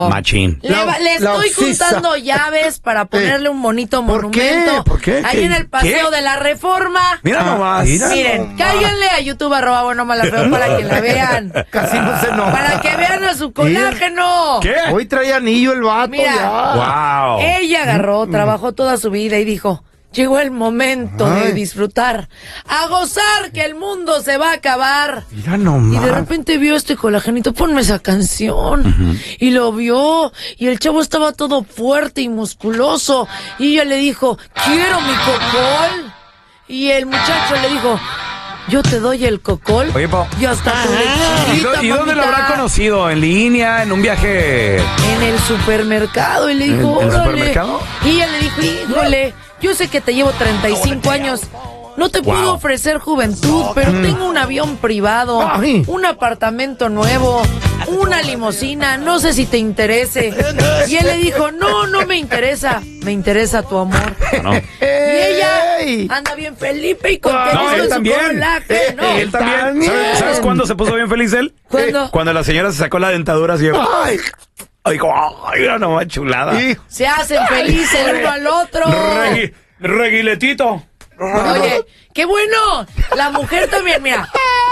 Machín. Le estoy juntando llaves para ponerle un bonito monumento. ¿Por qué? Ahí en el Paseo de la Reforma. Mira nomás. Miren, cáiganle a YouTube @buenomala_feo para que la vean. Casi no se enoja. Para que vean a su colágeno. ¿Qué? Hoy trae anillo el vato. Mira, ya. Wow. ella agarró, trabajó toda su vida y dijo, llegó el momento de disfrutar, a gozar que el mundo se va a acabar. Mira nomás. Y de repente vio este colagenito, ponme esa canción. Y lo vio, y el chavo estaba todo fuerte y musculoso. Y ella le dijo, quiero mi cocol. Y el muchacho le dijo, yo te doy el cocol. Oye, Pau. Y hasta tu lechita, ¿Y dónde lo mamita. habrá conocido? ¿En línea? ¿En un viaje? En el supermercado. Y le dijo, ¿En el órale. supermercado? Y ella le dijo, híjole, yo sé que te llevo 35 años. No te puedo ofrecer juventud, pero tengo un avión privado, Ay. un apartamento nuevo, una limusina, no sé si te interese. Y él le dijo, no me interesa, me interesa tu amor. No. Y ella Ey. anda bien Felipe y contento No, de él su también. colágeno. Él también. también. ¿Sabes cuándo se puso bien feliz él? ¿Cuándo? Cuando la señora se sacó la dentadura así. Ay, Dijo, ay, mira nomás chulada. hijo. Se hacen felices el uno al otro. Reguiletito. Oye, qué bueno. La mujer también, mira.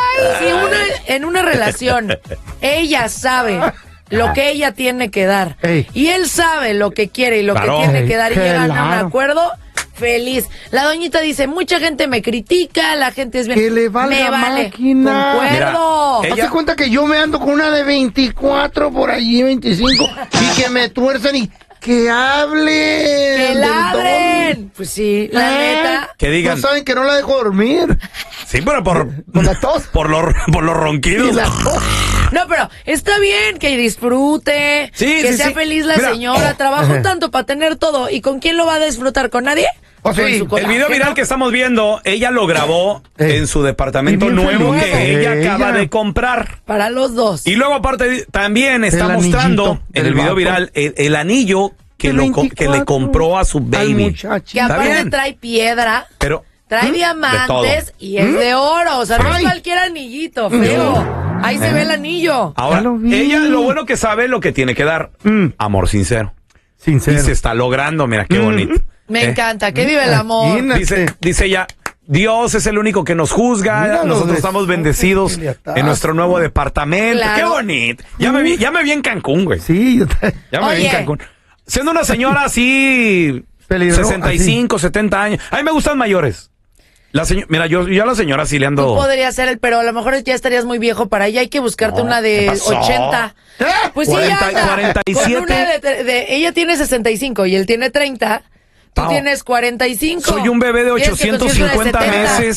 Si en una relación ella sabe lo que ella tiene que dar y él sabe lo que quiere y lo Claro. que tiene que dar y llegan a un Claro. acuerdo, feliz. La doñita dice, mucha gente me critica, la gente es bien. Que le valga me vale. máquina. Concuerdo. Mira, Hazte cuenta que yo me ando con una de 24 por allí, 25, y que me tuercen y que hablen. ¡Que del ladren! Pues sí, la neta. Que digan. No saben que no la dejo dormir. Sí, pero por la tos. por los ronquidos. Y la tos. No, pero está bien que disfrute, Sí, que sí, sea sí. feliz la Mira. señora. Trabajó tanto para tener todo. ¿Y con quién lo va a disfrutar? ¿Con nadie? Oh, sí. Con su El colágeno. video viral que estamos viendo, ella lo grabó en su departamento Y bien nuevo feliz. que ella Ella. acaba de comprar. Para los dos. Y luego aparte también está El mostrando anillito en el del video vato. viral el anillo que, El que 24 le compró a su al baby. muchacho. Que Está aparte bien. trae piedra, Pero trae de diamantes todo. y es de oro. O sea, no es Ay. cualquier anillito, feo. Ahí se ve el anillo. ahora Ya lo vi. ella lo bueno que sabe lo que tiene que dar. Amor sincero. Sincero. Y se está logrando, mira qué bonito. Me encanta. Que vive el amor. Imagínate. Dice ella, Dios es el único que nos juzga, Mira nosotros los estamos besotes bendecidos que le atas. en nuestro nuevo departamento. Claro. Qué bonito. Ya me vi en Cancún, güey. Sí, yo Ya me vi en Oye. Cancún. Siendo una señora así, Peligrosa, 65, 70 años. A mí me gustan mayores. Mira, yo a la señora sí le Tú ando... podrías ser el, pero a lo mejor ya estarías muy viejo para ella. Hay que buscarte una de ¿qué pasó? 80. Pues sí, 40, anda. 47. Con una ella tiene 65 y él tiene 30. Tú Pao, tienes 45. soy un bebé de Tienes que conseguir una de 850 meses.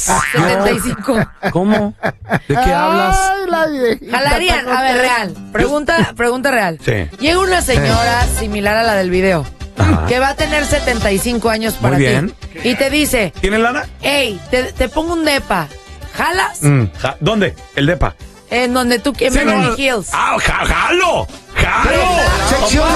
75. ¿Cómo? ¿De qué hablas? Ay, la viejita Jalarían, está a ver, contenta. real. Pregunta real. Sí. Llega una señora similar a la del video. Que va a tener 75 años para Muy ti. bien. Y te dice, ¿Tiene lana? hey, te pongo un depa. ¿Jalas? ¿Dónde? El depa. En donde tú, en Sí, Beverly no. Hills. ¡Ah, jalo! ¡Jalo! Sección